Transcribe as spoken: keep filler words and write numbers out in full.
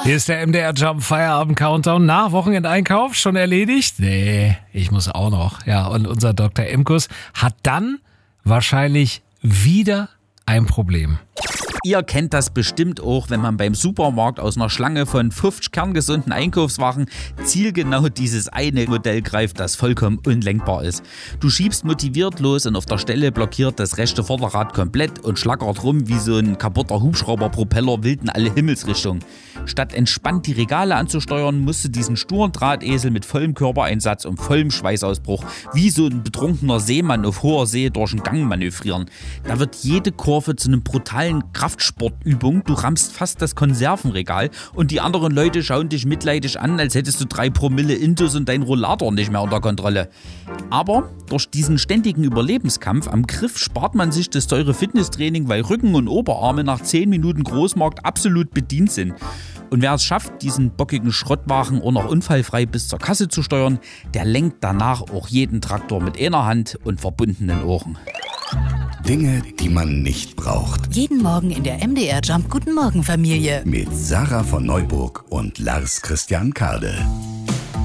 Hier ist der M D R Jump Feierabend Countdown. Na, Wochenendeinkauf schon erledigt? Nee, ich muss auch noch. Ja, und unser Doktor Imkus hat dann wahrscheinlich wieder ein Problem. Ihr kennt das bestimmt auch, wenn man beim Supermarkt aus einer Schlange von fünfzig kerngesunden Einkaufswagen zielgenau dieses eine Modell greift, das vollkommen unlenkbar ist. Du schiebst motiviert los und auf der Stelle blockiert das rechte Vorderrad komplett und schlackert rum wie so ein kaputter Hubschrauberpropeller wild in alle Himmelsrichtungen. Statt entspannt die Regale anzusteuern, musst du diesen sturen Drahtesel mit vollem Körpereinsatz und vollem Schweißausbruch wie so ein betrunkener Seemann auf hoher See durch den Gang manövrieren. Da wird jede Kurve zu einem brutalen Kraftsportübung. Du rammst fast das Konservenregal und die anderen Leute schauen dich mitleidig an, als hättest du drei Promille Intus und dein Rollator nicht mehr unter Kontrolle. Aber durch diesen ständigen Überlebenskampf am Griff spart man sich das teure Fitnesstraining, weil Rücken und Oberarme nach zehn Minuten Großmarkt absolut bedient sind. Und wer es schafft, diesen bockigen Schrottwagen auch noch unfallfrei bis zur Kasse zu steuern, der lenkt danach auch jeden Traktor mit einer Hand und verbundenen Ohren. Dinge, die man nicht braucht. Jeden Morgen in der M D R Jump Guten Morgen Familie. Mit Sarah von Neuburg und Lars Christian Kade.